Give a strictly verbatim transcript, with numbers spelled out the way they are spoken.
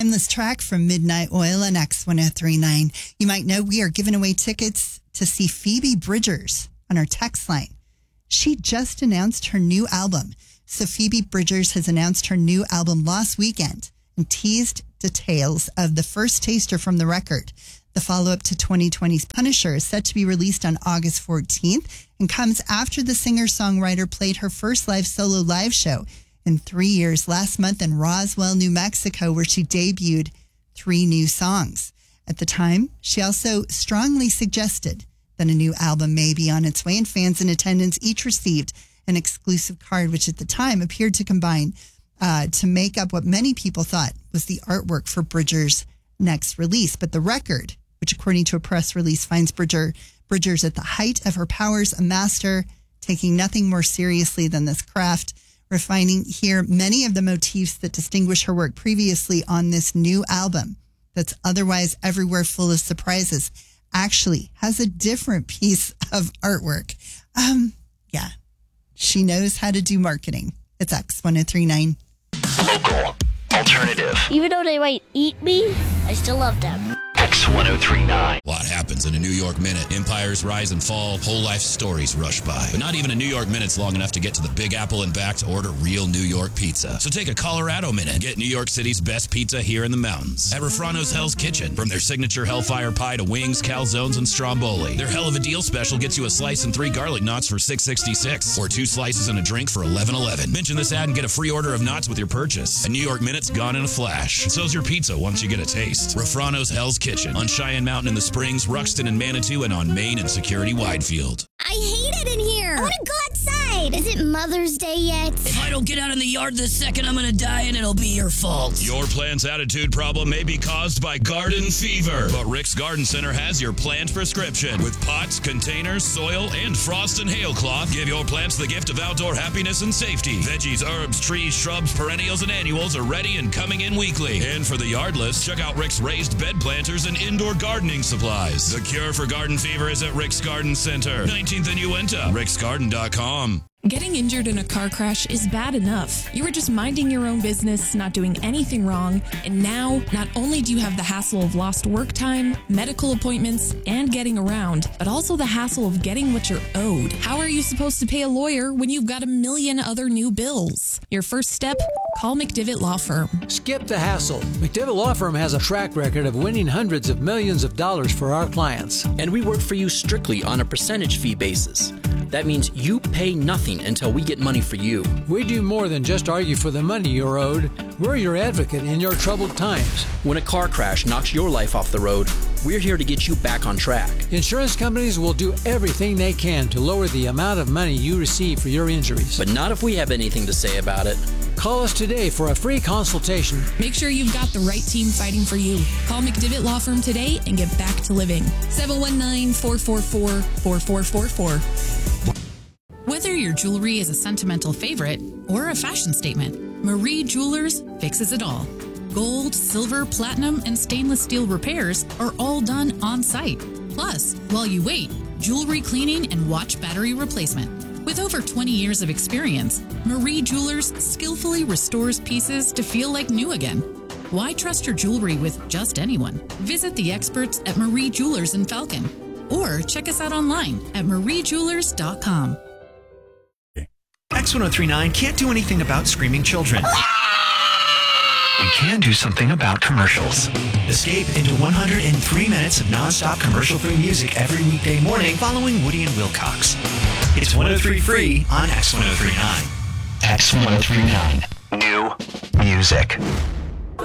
Timeless track from Midnight Oil on X one oh three point nine. You might know we are giving away tickets to see Phoebe Bridgers on our text line. She just announced her new album. So Phoebe Bridgers has announced her new album last weekend and teased details of the first taster from the record. The follow-up to twenty twenty's Punisher is set to be released on August fourteenth and comes after the singer-songwriter played her first live solo live show in three years last month in Roswell, New Mexico, where she debuted three new songs. At the time, she also strongly suggested that a new album may be on its way, and fans in attendance each received an exclusive card, which at the time appeared to combine uh, to make up what many people thought was the artwork for Bridgers' next release. But the record, which according to a press release finds Bridger, Bridgers at the height of her powers, a master, taking nothing more seriously than this craft, refining here many of the motifs that distinguish her work previously on this new album that's otherwise everywhere full of surprises, actually has a different piece of artwork. Um, yeah, she knows how to do marketing. It's X one oh three point nine. Local, alternative. Even though they might eat me, I still love them. X one oh three point nine. A lot happens in a New York minute. Empires rise and fall, whole life stories rush by. But not even a New York minute's long enough to get to the Big Apple and back to order real New York pizza. So take a Colorado minute. Get New York City's best pizza here in the mountains. At Refrano's Hell's Kitchen. From their signature Hellfire Pie to wings, calzones, and stromboli. Their Hell of a Deal special gets you a slice and three garlic knots for six sixty-six. Or two slices and a drink for eleven eleven. Mention this ad and get a free order of knots with your purchase. A New York minute's gone in a flash. So's your pizza once you get a taste. Refrano's Hell's Kitchen. On Cheyenne Mountain in the Springs, Ruxton and Manitou, and on Main and Security Widefield. I hate it in here. I want to go outside. Is it Mother's Day yet? If I don't get out in the yard this second, I'm going to die and it'll be your fault. Your plant's attitude problem may be caused by garden fever, but Rick's Garden Center has your plant prescription. With pots, containers, soil, and frost and hail cloth, give your plants the gift of outdoor happiness and safety. Veggies, herbs, trees, shrubs, perennials, and annuals are ready and coming in weekly. And for the yardless, check out Rick's raised bed planters and indoor gardening supplies. The cure for garden fever is at Rick's Garden Center, nineteenth and Uinta, ricks garden dot com. Getting injured in a car crash is bad enough. You were just minding your own business, not doing anything wrong, and now not only do you have the hassle of lost work time, medical appointments, and getting around, but also the hassle of getting what you're owed. How are you supposed to pay a lawyer when you've got a million other new bills? Your first step? Call McDivitt Law Firm. Skip the hassle. McDivitt Law Firm has a track record of winning hundreds of millions of dollars for our clients. And we work for you strictly on a percentage fee basis. That means you pay nothing until we get money for you. We do more than just argue for the money you're owed. We're your advocate in your troubled times. When a car crash knocks your life off the road, we're here to get you back on track. Insurance companies will do everything they can to lower the amount of money you receive for your injuries. But not if we have anything to say about it. Call us today for a free consultation. Make sure you've got the right team fighting for you. Call McDivitt Law Firm today and get back to living. seven one nine, four four four, four four four four. Whether your jewelry is a sentimental favorite or a fashion statement, Marie Jewelers fixes it all. Gold, silver, platinum, and stainless steel repairs are all done on site. Plus, while you wait, jewelry cleaning and watch battery replacement. With over twenty years of experience, Marie Jewelers skillfully restores pieces to feel like new again. Why trust your jewelry with just anyone? Visit the experts at Marie Jewelers in Falcon or check us out online at marie jewelers dot com. X one oh three point nine can't do anything about screaming children. We can do something about commercials. Escape into one hundred three minutes of non-stop commercial-free music every weekday morning following Woody and Wilcox. It's one oh three free on X one oh three point nine. X one oh three point nine. New music.